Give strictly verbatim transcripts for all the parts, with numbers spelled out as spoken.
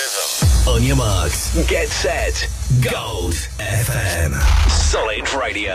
On your marks, get set, Gold F M. Solid Radio.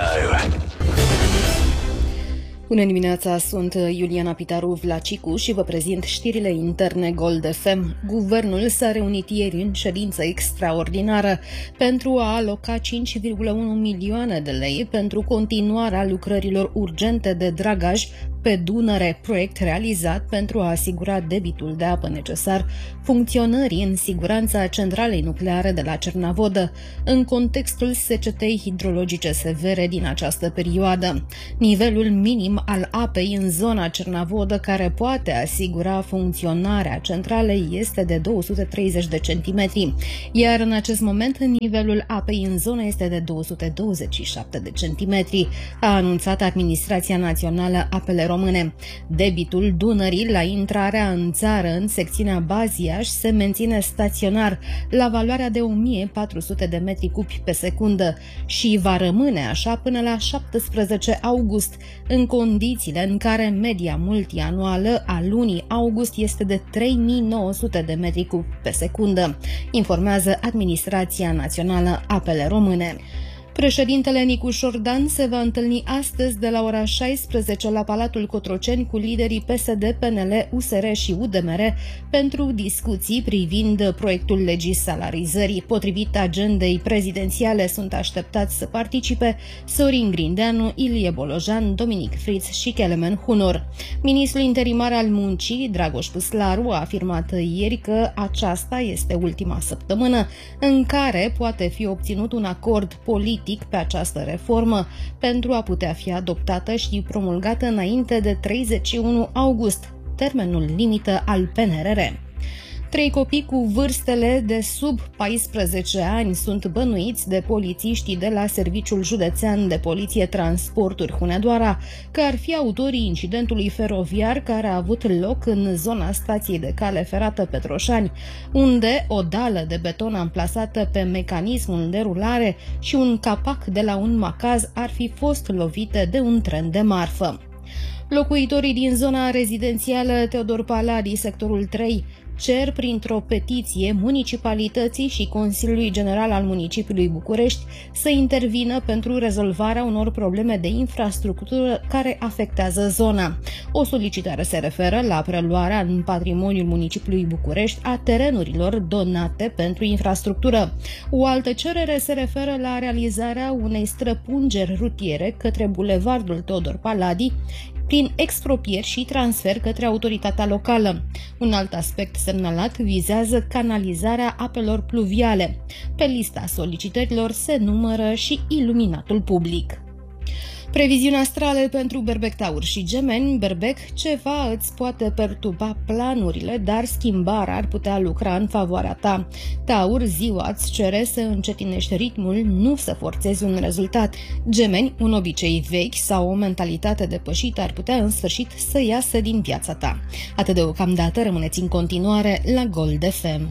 Bună dimineața, sunt Iuliana Pitaru Vlacicu și vă prezint știrile interne Gold F M. Guvernul s-a reunit ieri în ședință extraordinară pentru a aloca cinci virgulă unu milioane de lei pentru continuarea lucrărilor urgente de dragaj pe Dunăre, proiect realizat pentru a asigura debitul de apă necesar funcționării în siguranța centralei nucleare de la Cernavodă, în contextul secetei hidrologice severe din această perioadă. Nivelul minim al apei în zona Cernavodă, care poate asigura funcționarea centralei, este de două sute treizeci de centimetri, iar în acest moment nivelul apei în zonă este de două sute douăzeci și șapte de centimetri, a anunțat Administrația Națională Apele Române. Debitul Dunării la intrarea în țară în secțiunea Baziaș se menține staționar la valoarea de o mie patru sute de metri cubi pe secundă și va rămâne așa până la șaptesprezece august, în condițiile în care media multianuală a lunii august este de trei mii nouă sute de metri cubi pe secundă, informează Administrația Națională Apele Române. Președintele Nicu Șordan se va întâlni astăzi de la ora șaisprezece la Palatul Cotroceni cu liderii P S D, P N L, U S R și U D M R pentru discuții privind proiectul legii salarizării. Potrivit agendei prezidențiale, sunt așteptați să participe Sorin Grindeanu, Ilie Bolojan, Dominic Fritz și Kelemen Hunor. Ministrul interimar al muncii, Dragoș Păslaru, a afirmat ieri că aceasta este ultima săptămână în care poate fi obținut un acord politic pe această reformă pentru a putea fi adoptată și promulgată înainte de treizeci și unu august, termenul limită al P N R R. Trei copii cu vârstele de sub paisprezece ani sunt bănuiți de polițiștii de la Serviciul Județean de Poliție Transporturi Hunedoara că ar fi autorii incidentului feroviar care a avut loc în zona stației de cale ferată Petroșani, unde o dală de beton amplasată pe mecanismul de rulare și un capac de la un macaz ar fi fost lovite de un tren de marfă. Locuitorii din zona rezidențială Teodor Paladi, sectorul trei, cer printr-o petiție municipalității și Consiliului General al Municipiului București să intervină pentru rezolvarea unor probleme de infrastructură care afectează zona. O solicitare se referă la preluarea în patrimoniul Municipiului București a terenurilor donate pentru infrastructură. O altă cerere se referă la realizarea unei străpungeri rutiere către bulevardul Teodor Paladi, prin expropieri și transfer către autoritatea locală. Un alt aspect semnalat vizează canalizarea apelor pluviale. Pe lista solicitărilor se numără și iluminatul public. Previziuni astrale pentru Berbec, Taur și Gemeni. Berbec, ceva îți poate perturba planurile, dar schimbarea ar putea lucra în favoarea ta. Taur, ziua îți cere să încetinești ritmul, nu să forțezi un rezultat. Gemeni, un obicei vechi sau o mentalitate depășită ar putea în sfârșit să iasă din viața ta. Atât deocamdată, rămâneți în continuare la Gold F M.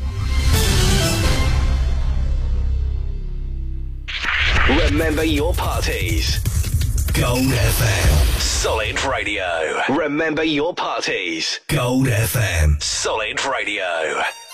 Remember your parties. Gold F M. Solid Radio. Remember your parties. Gold F M. Solid Radio.